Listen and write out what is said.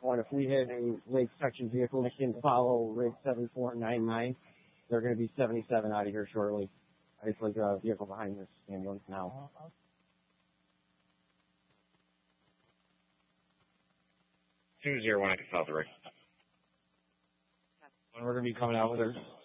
1. If we hit a lake section vehicle that can follow rig 7499, they're going to be 77 out of here shortly. I just like a vehicle behind this ambulance now. Two zero one, I can follow the rig. And we're going to be coming out with her.